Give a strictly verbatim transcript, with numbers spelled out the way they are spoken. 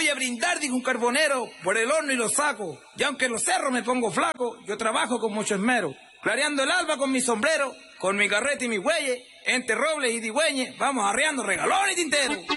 voy a brindar, dijo un carbonero, por el horno y los sacos. Y aunque en los cerros me pongo flaco, yo trabajo con mucho esmero. Clareando el alba con mi sombrero, con mi carreta y mi güeyes, entre robles y digüeñes, vamos arreando regalón y tintero.